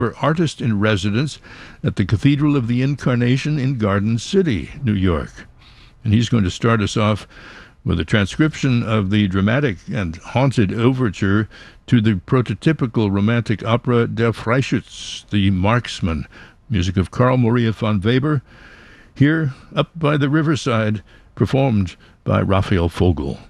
artist in residence at the Cathedral of the Incarnation in Garden City, New York. And he's going to start us off with a transcription of the dramatic and haunted overture to the prototypical romantic opera Der Freischütz, the Marksman, music of Carl Maria von Weber, here up by the riverside, performed by Raphael Vogel.